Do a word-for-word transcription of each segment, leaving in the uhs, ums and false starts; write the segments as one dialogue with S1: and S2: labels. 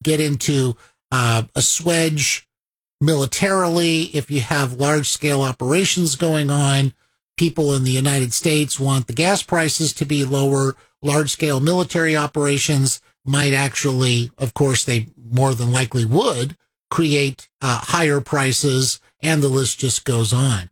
S1: get into uh, a swedge militarily, if you have large-scale operations going on, people in the United States want the gas prices to be lower. Large-scale military operations might actually, of course, they more than likely would, create uh, higher prices, and the list just goes on.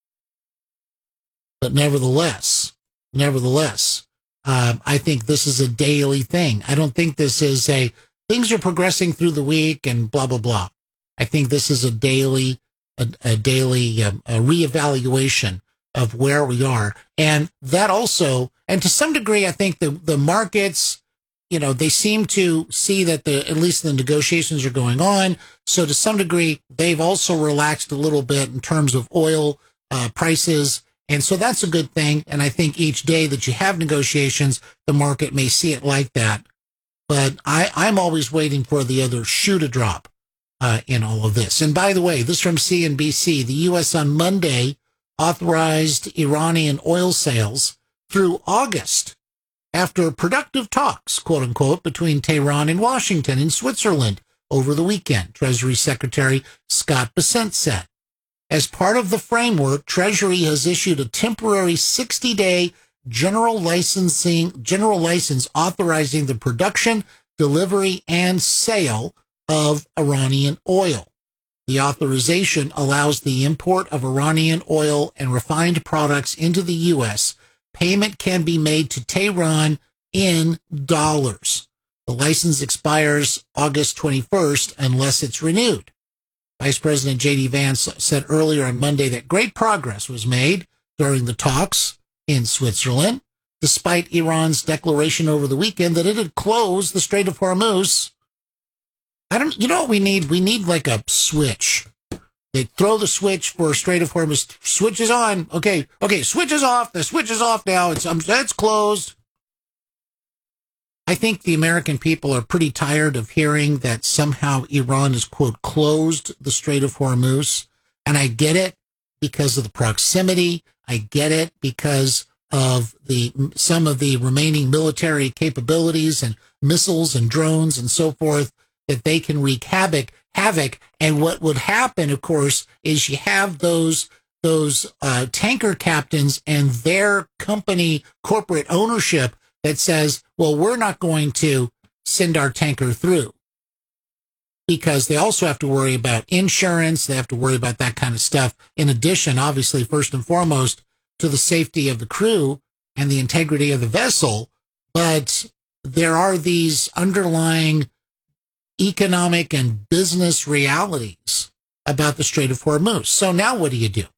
S1: But nevertheless, nevertheless, um, I think this is a daily thing. I don't think this is a, things are progressing through the week and blah, blah, blah. I think this is a daily, a, a daily um, a reevaluation of where we are. And that also, and to some degree, I think the, the markets, you know, they seem to see that the, at least the negotiations are going on. So to some degree, they've also relaxed a little bit in terms of oil uh, prices. And so that's a good thing. And I think each day that you have negotiations, the market may see it like that. But I, I'm always waiting for the other shoe to drop uh, in all of this. And by the way, this from C N B C, the U S on Monday authorized Iranian oil sales through August after productive talks, quote unquote, between Tehran and Washington in Switzerland over the weekend, Treasury Secretary Scott Bessent said. As part of the framework, Treasury has issued a temporary sixty-day general licensing, general license authorizing the production, delivery, and sale of Iranian oil. The authorization allows the import of Iranian oil and refined products into the U S. Payment can be made to Tehran in dollars. The license expires August twenty-first unless it's renewed. Vice President J D Vance said earlier on Monday that great progress was made during the talks in Switzerland, despite Iran's declaration over the weekend that it had closed the Strait of Hormuz. I don't, you know what we need? We need like a switch. They throw the switch for Strait of Hormuz. Switch is on. Okay, okay, switch is off. The switch is off now. It's um, it's closed. I think the American people are pretty tired of hearing that somehow Iran has, quote, closed the Strait of Hormuz. And I get it because of the proximity. I get it because of the some of the remaining military capabilities and missiles and drones and so forth that they can wreak havoc. havoc. And what would happen, of course, is you have those those uh, tanker captains and their company corporate ownership that says, well, we're not going to send our tanker through, because they also have to worry about insurance. They have to worry about that kind of stuff. In addition, obviously, first and foremost, to the safety of the crew and the integrity of the vessel. But there are these underlying economic and business realities about the Strait of Hormuz. So now what do you do?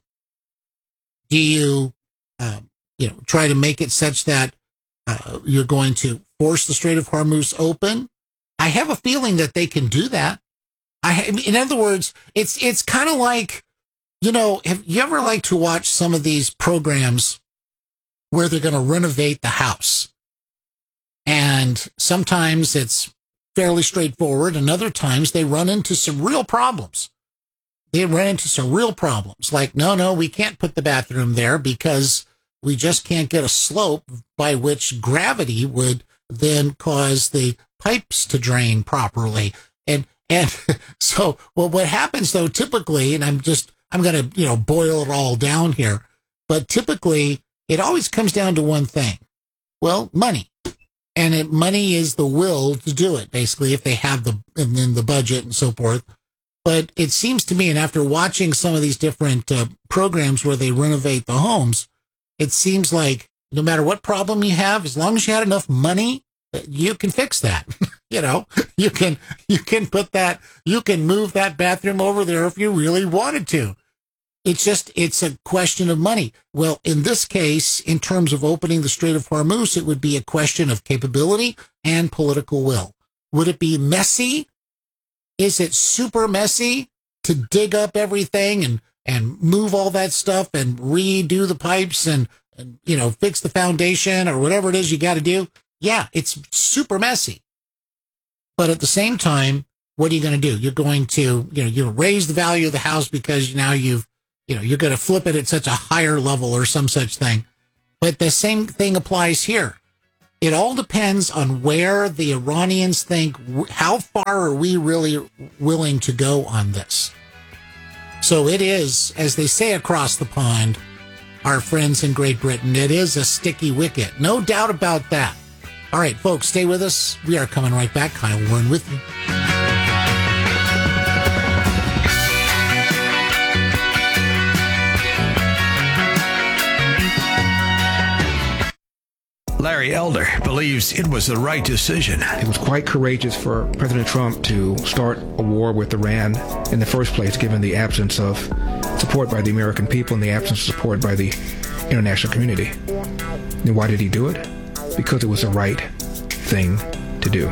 S1: Do you, um, you know, try to make it such that Uh, you're going to force the Strait of Hormuz open? I have a feeling that they can do that. I, in other words, it's it's kind of like, you know, have you ever liked to watch some of these programs where they're going to renovate the house? And sometimes it's fairly straightforward, and other times they run into some real problems. They run into some real problems, like, no, no, we can't put the bathroom there because we just can't get a slope by which gravity would then cause the pipes to drain properly. And and so, well, what happens, though, typically, and I'm just, I'm going to, you know, boil it all down here, but typically it always comes down to one thing. Well, money. And it, money is the will to do it, basically, if they have the, and then the budget and so forth. But it seems to me, and after watching some of these different uh, programs where they renovate the homes, it seems like no matter what problem you have, as long as you had enough money, you can fix that. You know, you can, you can put that, you can move that bathroom over there if you really wanted to. It's just, it's a question of money. Well, in this case, in terms of opening the Strait of Hormuz, it would be a question of capability and political will. Would it be messy? Is it super messy to dig up everything and and move all that stuff and redo the pipes and, and, you know, fix the foundation or whatever it is you got to do? Yeah, it's super messy. But at the same time, what are you going to do? You're going to, you know, you raise the value of the house because now you've, you know, you're going to flip it at such a higher level or some such thing. But the same thing applies here. It all depends on where the Iranians think, how far are we really willing to go on this? So it is, as they say across the pond, our friends in Great Britain, it is a sticky wicket. No doubt about that. All right, folks, stay with us. We are coming right back. Kyle Warren with you.
S2: Larry Elder believes it was the right decision.
S3: It was quite courageous for President Trump to start a war with Iran in the first place, given the absence of support by the American people and the absence of support by the international community. And why did he do it? Because it was the right thing to do.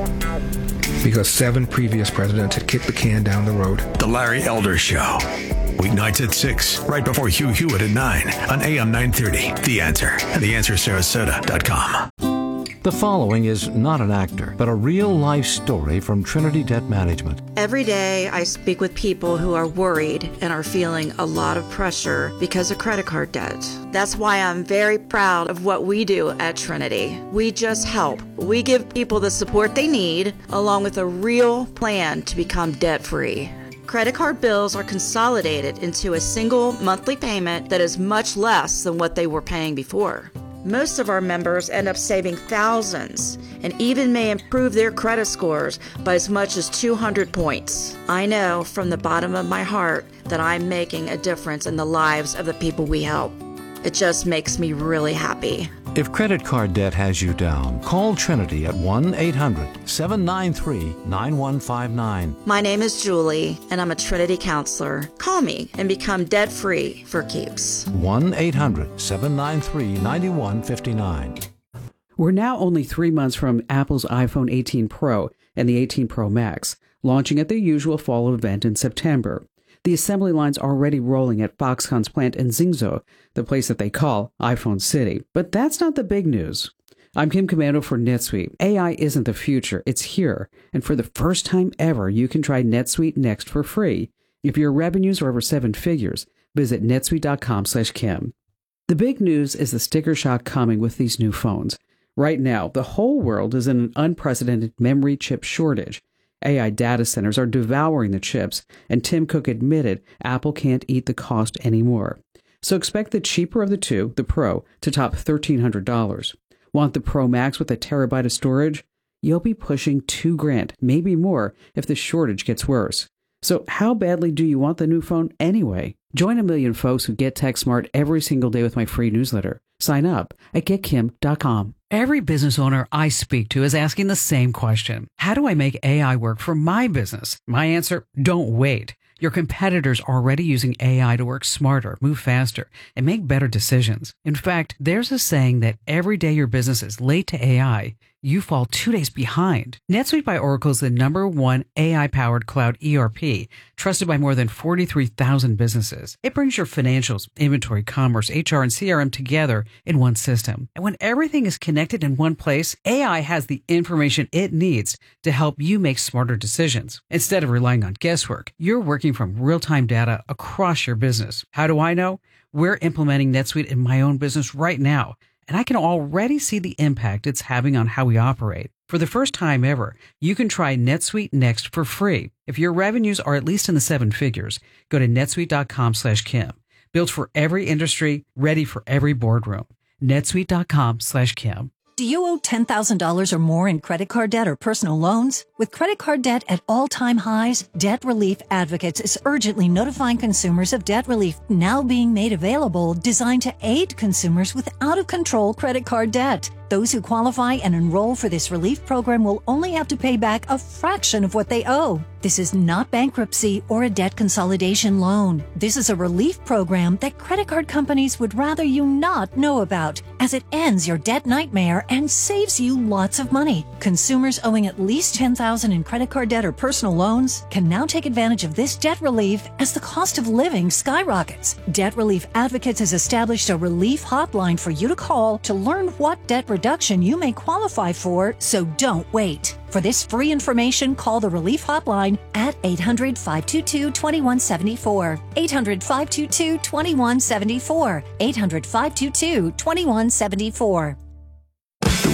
S3: Because seven previous presidents had kicked the can down the road.
S2: The Larry Elder Show. Weeknights at six, right before Hugh Hewitt at nine on A M nine thirty. The Answer and the answer sarasota dot com.
S4: The following is not an actor, but a real-life story from Trinity Debt Management.
S5: Every day I speak with people who are worried and are feeling a lot of pressure because of credit card debt. That's why I'm very proud of what we do at Trinity. We just help. We give people the support they need, along with a real plan to become debt-free. Credit card bills are consolidated into a single monthly payment that is much less than what they were paying before. Most of our members end up saving thousands and even may improve their credit scores by as much as two hundred points. I know from the bottom of my heart that I'm making a difference in the lives of the people we help. It just makes me really happy.
S4: If credit card debt has you down, call Trinity at one eight hundred seven nine three nine one five nine.
S5: My name is Julie, and I'm a Trinity counselor. Call me and become debt-free for keeps.
S4: one eight hundred seven nine three nine one five nine.
S6: We're now only three months from Apple's iPhone eighteen Pro and the eighteen Pro Max, launching at their usual fall event in September. The assembly line's already rolling at Foxconn's plant in Zhengzhou, the place that they call iPhone City. But that's not the big news. I'm Kim Commando for NetSuite. A I isn't the future, it's here. And for the first time ever, you can try NetSuite Next for free. If your revenues are over seven figures, visit netsuite.com slash Kim. The big news is the sticker shock coming with these new phones. Right now, the whole world is in an unprecedented memory chip shortage. A I data centers are devouring the chips, and Tim Cook admitted Apple can't eat the cost anymore. So expect the cheaper of the two, the Pro, to top thirteen hundred dollars. Want the Pro Max with a terabyte of storage? You'll be pushing two grand, maybe more, if the shortage gets worse. So how badly do you want the new phone anyway? Join a million folks who get tech smart every single day with my free newsletter. Sign up at get kim dot com.
S7: Every business owner I speak to is asking the same question. How do I make A I work for my business? My answer, don't wait. Your competitors are already using A I to work smarter, move faster, and make better decisions. In fact, there's a saying that every day your business is late to A I, you fall two days behind. NetSuite by Oracle is the number one A I-powered cloud E R P, trusted by more than forty-three thousand businesses. It brings your financials, inventory, commerce, H R, and C R M together in one system. And when everything is connected in one place, A I has the information it needs to help you make smarter decisions. Instead of relying on guesswork, you're working from real-time data across your business. How do I know? We're implementing NetSuite in my own business right now, and I can already see the impact it's having on how we operate. For the first time ever, you can try NetSuite Next for free. If your revenues are at least in the seven figures, go to netsuite.com slash Kim. Built for every industry, ready for every boardroom. netsuite.com slash Kim.
S8: Do you owe ten thousand dollars or more in credit card debt or personal loans? With credit card debt at all-time highs, Debt Relief Advocates is urgently notifying consumers of debt relief now being made available, designed to aid consumers with out-of-control credit card debt. Those who qualify and enroll for this relief program will only have to pay back a fraction of what they owe. This is not bankruptcy or a debt consolidation loan. This is a relief program that credit card companies would rather you not know about, as it ends your debt nightmare and saves you lots of money. Consumers owing at least ten thousand dollars in credit card debt or personal loans can now take advantage of this debt relief as the cost of living skyrockets. Debt Relief Advocates has established a relief hotline for you to call to learn what debt reduction you may qualify for, so don't wait. For this free information, call the Relief Hotline at eight hundred, five two two, two one seven four. eight hundred, five two two, two one seven four. eight hundred, five two two, two one seven four.
S2: The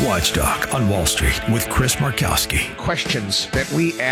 S2: Watchdog on Wall Street with Chris Markowski.
S3: Questions that we ask.